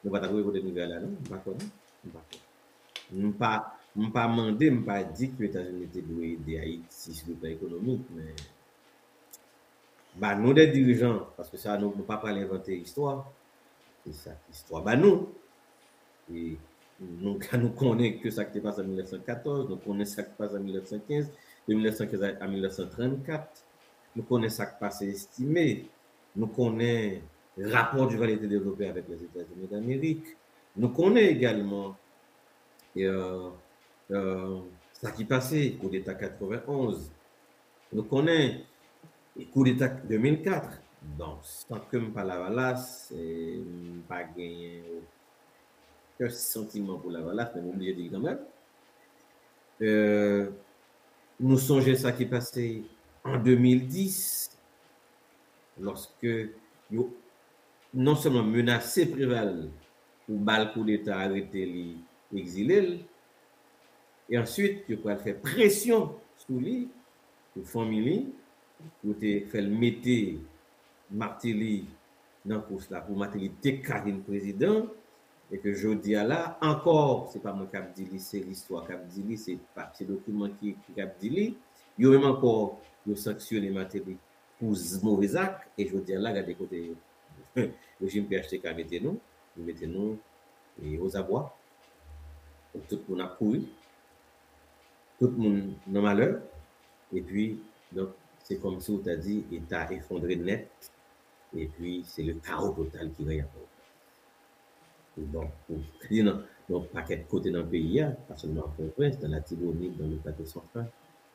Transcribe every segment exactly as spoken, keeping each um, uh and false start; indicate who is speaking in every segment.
Speaker 1: Nous pas trouver côté nouvelle là, non? Pas comme, pas comme. Pas, pas mandé, pas dit que les États-Unis étaient doués aider Haïti sur le plan économique, mais bah nous des dirigeants, parce que ça nous ne pas pas inventer l'histoire, c'est ça, l'histoire. Bah nous, et nous, nous connaissons que ça qui passe en mille neuf cent quatorze, nous connaissons ça qui passe en mille neuf cent quinze, de mille neuf cent quinze à mille neuf cent trente-quatre, nous connaissons ça qui passe estimé, nous connaissons le rapport du Valais développé avec les États-Unis d'Amérique, nous connaissons également euh, euh, ça qui passait, coup d'État quatre-vingt-onze, nous connaissons le coup d'État deux mille quatre, donc sans que je parle là, là, c'est pas gagné un sentiment pour la Valace, mais obligé de dire quand même. Euh, nous songeons ça qui passait en deux mille dix, lorsque yo, non seulement menacé Préval pour bal coup d'État arrêter l'exilé, et ensuite, il faut faire pression sur lui, pour famille, pour faire le mettre Martelly dans la course là, pour Martelly déclarer président. Et que je dis là, encore, ce n'est pas mon cap dit, c'est l'histoire cap dit, c'est pas ces documents qui cap dit. Il y a même encore, il sanctionné Martelly pour mauvais actes. Et je dis là, regardez côté le régime P H T K mettez nous, mettez nous et aux abois. Tout le monde a couru, tout le monde dans malheur. Et puis, donc, c'est comme si on t'a dit, État effondré net. Et puis, c'est le chaos total qui règne. Donc, pour dire dans, dans le paquet de côté dans le pays, pas seulement en Port-au-Prince, dans la Tibonite, dans le plateau central,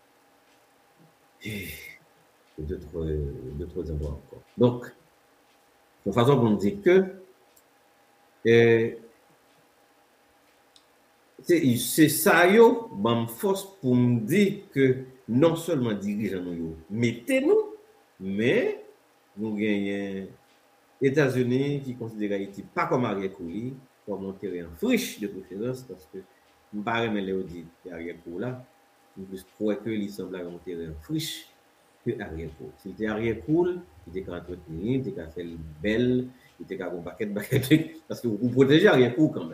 Speaker 1: et d'autres, d'autres endroits encore. Donc, de façon pour nous dire que euh, c'est, c'est ça, yo, ben, force pour me dire que non seulement dirigeants nous, mettez-nous, mais nous gagnons États-Unis qui considèrent Haïti pas comme arrière-cour, comme un terrain friche de préférence, parce que je ne parle pas de dire arrière-cour là, je crois que il semble un terrain friche que arrière-cour. Si c'était arrière-cour, il était qu'à entretenir, il était qu'à faire belle, il était qu'à avoir un paquet de paquets, parce que vous protégez arrière-cour quand même.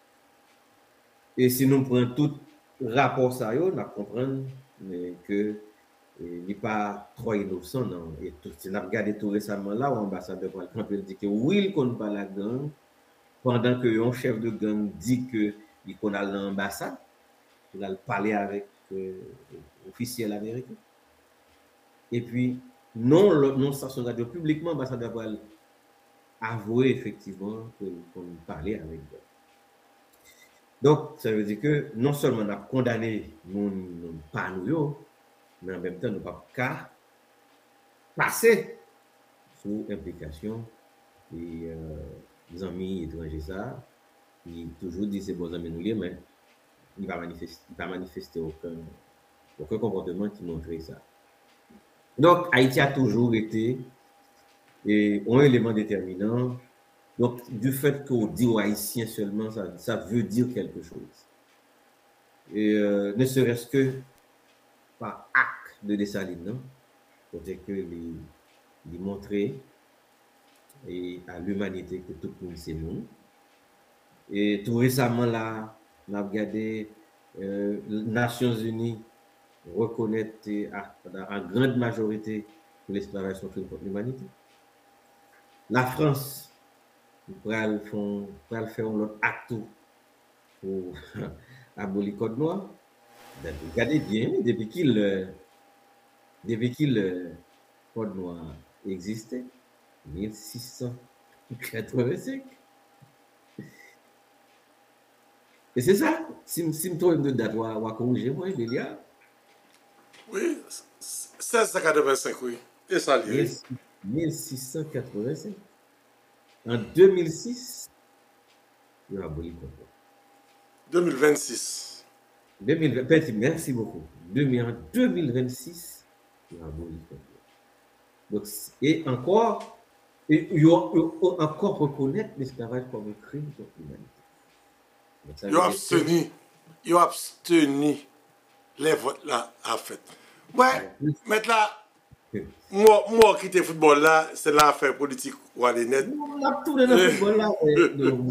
Speaker 1: Et si nous prenons tout rapport ça, on va comprendre que il n'est pas trop innocent, non. Et tout, si on a regardé tout récemment là, où l'ambassadeur Trump dit que oui, il ne connaît pas la gang, pendant que un chef de gang dit qu'il connaît l'ambassade, il a parlé avec euh, l'officiel américain. Et puis, non, le, non station radio publiquement, l'ambassadeur va avouer effectivement qu'on parlait avec eux. Donc, ça veut dire que non seulement on a condamné mon pas nous, mais en même temps, nous ne pouvons pas passer sous implication et euh, les amis étrangers, ça, ils toujours disent c'est bons amis nous, mais il ne va manifester, il va manifester aucun, aucun comportement qui montrait ça. Donc, Haïti a toujours été et, un élément déterminant. Donc, du fait qu'on dit aux Haïtiens seulement, ça, ça veut dire quelque chose. Et euh, ne serait-ce que par acte de Dessalines, non? Pour dire que les, les montrer et à l'humanité que tout le monde c'est nous. Et tout récemment là, on a regardé euh, les Nations Unies reconnaître à, à, à grande majorité que l'esclavage sont crimes contre l'humanité. La France pourrait faire un autre acte pour abolir le code noir. Regardez bien, depuis qu'il depuis qu'il le code noir existait, mille six cent quatre-vingt-cinq. Et c'est ça, si je me trompe de date, on va corriger moi, Bélia.
Speaker 2: Oui, seize cent quatre-vingt-cinq, oui. Et ça, lié.
Speaker 1: mille six cent quatre-vingt-cinq. En deux mille six, il a aboli le code noir.
Speaker 2: deux mille vingt-six.
Speaker 1: deux mille vingt, merci beaucoup. deux mille vingt-six, il a aboli le code noir. Donc, et encore, et il y a encore reconnaître l'esclavage comme un crime contre l'humanité.
Speaker 2: Ils ont abstenu, ils ont abstenu les votes là à fait. Ouais, maintenant, moi, moi qui était football là, c'est l'affaire politique ou à net.
Speaker 1: On a tout dans le football là.